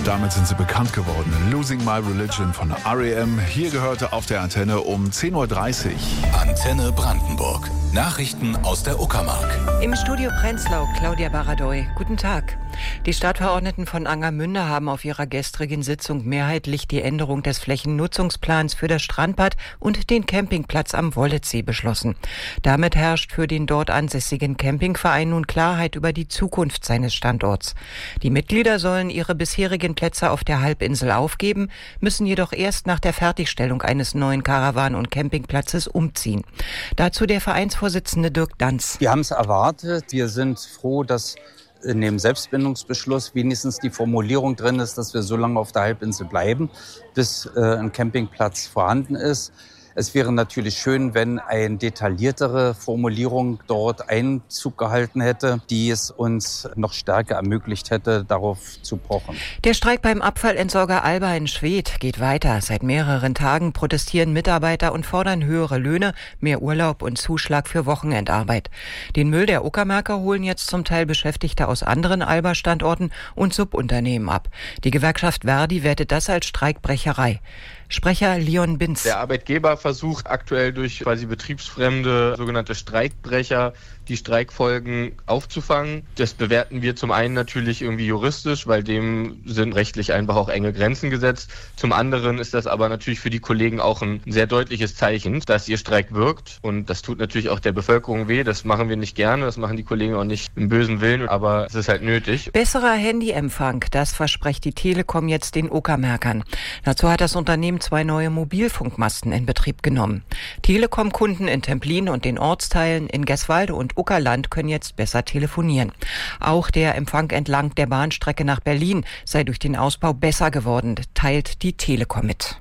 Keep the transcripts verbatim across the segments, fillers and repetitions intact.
damit sind sie bekannt geworden. Losing My Religion von R E M. Hier gehörte auf der Antenne um zehn Uhr dreißig. Antenne Brandenburg. Nachrichten aus der Uckermark. Im Studio Prenzlau, Claudia Baradoy. Guten Tag. Die Stadtverordneten von Angermünde haben auf ihrer gestrigen Sitzung mehrheitlich die Änderung des Flächennutzungsplans für das Strandbad und den Campingplatz am Wolletsee beschlossen. Damit herrscht für den dort ansässigen Campingverein nun Klarheit über die Zukunft seines Standorts. Die Mitglieder sollen ihre bisherigen Plätze auf der Halbinsel aufgeben, müssen jedoch erst nach der Fertigstellung eines neuen Karawan- und Campingplatzes umziehen. Dazu der Vereinsvorsitzende Dirk Danz. Wir haben es erwartet. Wir sind froh, dass in dem Selbstbindungsbeschluss wenigstens die Formulierung drin ist, dass wir so lange auf der Halbinsel bleiben, bis äh, ein Campingplatz vorhanden ist. Es wäre natürlich schön, wenn eine detailliertere Formulierung dort Einzug gehalten hätte, die es uns noch stärker ermöglicht hätte, darauf zu pochen. Der Streik beim Abfallentsorger Alba in Schwedt geht weiter. Seit mehreren Tagen protestieren Mitarbeiter und fordern höhere Löhne, mehr Urlaub und Zuschlag für Wochenendarbeit. Den Müll der Uckermärker holen jetzt zum Teil Beschäftigte aus anderen Alba-Standorten und Subunternehmen ab. Die Gewerkschaft Verdi wertet das als Streikbrecherei. Sprecher Leon Binz. Der Arbeitgeber versucht aktuell durch quasi betriebsfremde sogenannte Streikbrecher die Streikfolgen aufzufangen. Das bewerten wir zum einen natürlich irgendwie juristisch, weil dem sind rechtlich einfach auch enge Grenzen gesetzt. Zum anderen ist das aber natürlich für die Kollegen auch ein sehr deutliches Zeichen, dass ihr Streik wirkt. Und das tut natürlich auch der Bevölkerung weh. Das machen wir nicht gerne, das machen die Kollegen auch nicht im bösen Willen, aber es ist halt nötig. Besserer Handyempfang, das verspricht die Telekom jetzt den Uckermärkern. Dazu hat das Unternehmen zwei neue Mobilfunkmasten in Betrieb genommen. Telekom-Kunden in Templin und den Ortsteilen in Geswalde und Uckerland können jetzt besser telefonieren. Auch der Empfang entlang der Bahnstrecke nach Berlin sei durch den Ausbau besser geworden, teilt die Telekom mit.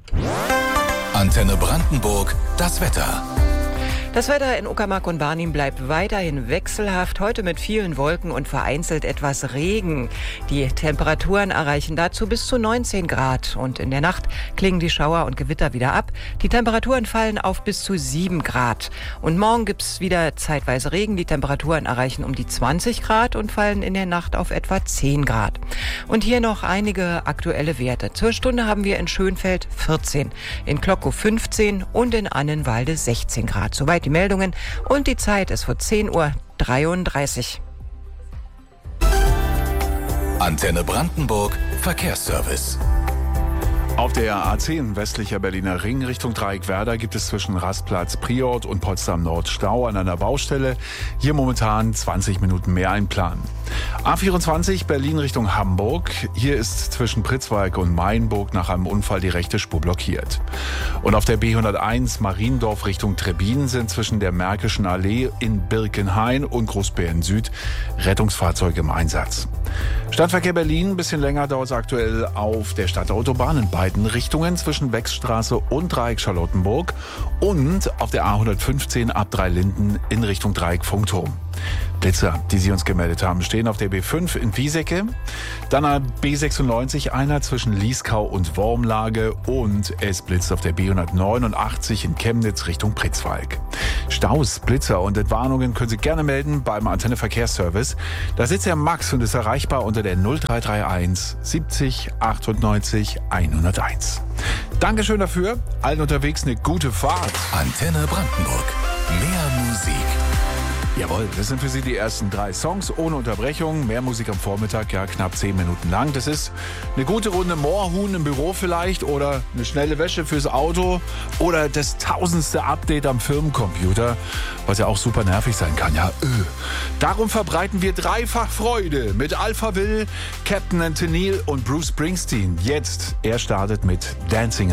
Antenne Brandenburg, das Wetter. Das Wetter in Uckermark und Barnim bleibt weiterhin wechselhaft. Heute mit vielen Wolken und vereinzelt etwas Regen. Die Temperaturen erreichen dazu bis zu neunzehn Grad. Und in der Nacht klingen die Schauer und Gewitter wieder ab. Die Temperaturen fallen auf bis zu sieben Grad. Und morgen gibt's wieder zeitweise Regen. Die Temperaturen erreichen um die zwanzig Grad und fallen in der Nacht auf etwa zehn Grad. Und hier noch einige aktuelle Werte. Zur Stunde haben wir in Schönfeld vierzehn, in Klockow fünfzehn und in Annenwalde sechzehn Grad. Soweit die Meldungen und die Zeit ist vor zehn Uhr dreiunddreißig. Antenne Brandenburg, Verkehrsservice. Auf der A zehn westlicher Berliner Ring Richtung Dreieckwerder gibt es zwischen Rastplatz Priort und Potsdam Nord Stau an einer Baustelle. Hier momentan zwanzig Minuten mehr einplanen. A vierundzwanzig Berlin Richtung Hamburg. Hier ist zwischen Pritzwalk und Mainburg nach einem Unfall die rechte Spur blockiert. Und auf der B hunderteins Mariendorf Richtung Trebbin sind zwischen der Märkischen Allee in Birkenhain und Großbären Süd Rettungsfahrzeuge im Einsatz. Stadtverkehr Berlin, ein bisschen länger dauert es aktuell auf der Stadtautobahn in beiden Richtungen zwischen Wechsstraße und Dreieck Charlottenburg und auf der A hundertfünfzehn ab Dreilinden in Richtung Dreieck Funkturm. Blitzer, die Sie uns gemeldet haben, stehen auf der B fünf in Wiesecke, dann an B sechsundneunzig einer zwischen Lieskau und Wormlage und es blitzt auf der B hundertneunundachtzig in Chemnitz Richtung Pritzwalk. Staus, Blitzer und Entwarnungen können Sie gerne melden beim Antenne Verkehrsservice. Da sitzt der Max und ist erreichbar unter der null drei drei eins siebzig achtundneunzig hunderteins. Dankeschön dafür, allen unterwegs eine gute Fahrt. Antenne Brandenburg, mehr Musik. Jawohl, das sind für Sie die ersten drei Songs ohne Unterbrechung. Mehr Musik am Vormittag, ja knapp zehn Minuten lang. Das ist eine gute Runde Moorhuhn im Büro vielleicht oder eine schnelle Wäsche fürs Auto oder das tausendste Update am Firmencomputer, was ja auch super nervig sein kann. Ja, öh. Darum verbreiten wir dreifach Freude mit Alphaville, Captain and Tennille und Bruce Springsteen. Jetzt, er startet mit Dancing